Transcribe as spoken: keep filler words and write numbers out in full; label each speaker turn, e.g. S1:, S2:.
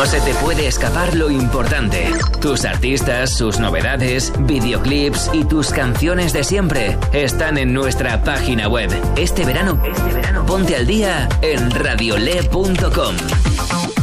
S1: No se te puede escapar lo importante. Tus artistas, sus novedades, videoclips y tus canciones de siempre están en nuestra página web. Este verano, este verano ponte al día en radiole punto com.